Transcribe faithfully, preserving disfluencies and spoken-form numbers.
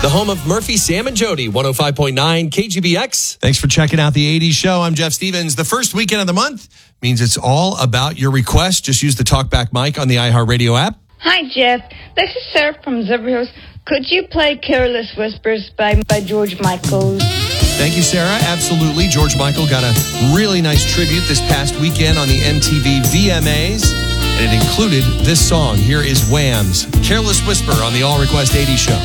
The home of Murphy, Sam, and Jody, one oh five point nine K G B X. Thanks for checking out the eighties show. I'm Jeff Stevens. The first weekend of the month means it's all about your requests. Just use the TalkBack mic on the iHeartRadio app. Hi, Jeff. This is Sarah from Zebrahills. Could you play Careless Whispers by, by George Michael? Thank you, Sarah. Absolutely. George Michael got a really nice tribute this past weekend on the M T V V M As, and it included this song. Here is Wham's Careless Whisper on the All Request eighties show.